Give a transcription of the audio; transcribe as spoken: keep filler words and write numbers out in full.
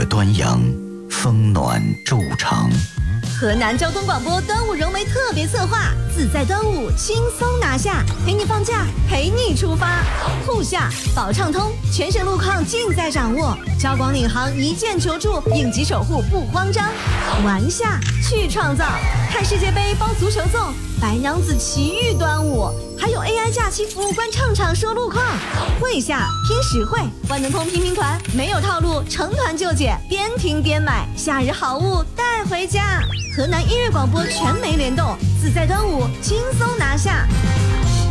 端阳，风暖昼长。 河南交通广播端午融媒特别策划，自在端午，轻松拿下，陪你放假，陪你出发。沪下保畅通，全省路况尽在掌握。交广领航一键求助，应急守护不慌张。玩下去创造，看世界杯包足球粽，白娘子奇遇端午，还有 A I 假期服务官唱场说路况。会下拼实惠，万能通拼拼团，没有套路，成团就解，边听边买，夏日好物带回家。河南音乐广播全媒联动，自在端午，轻松拿下。